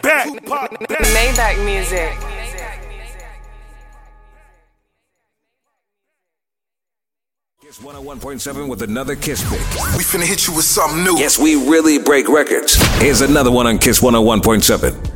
Maybach music. Kiss 101.7 with another Kiss pick. We finna hit you with something new. Yes, we really break records. Here's another one on Kiss 101.7.